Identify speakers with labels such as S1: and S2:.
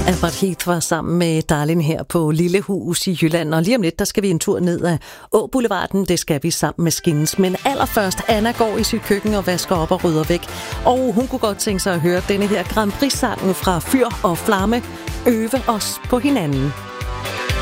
S1: Albert Heath var sammen med Darlin her på Lille Hus i Jylland, og lige om lidt, der skal vi en tur ned ad Åboulevarden. Det skal vi sammen med Skins. Men allerførst, Anna går i sit køkken og vasker op og rydder væk. Og hun kunne godt tænke sig at høre denne her Grand Prix-sangen fra Fyr og Flamme øve os på hinanden.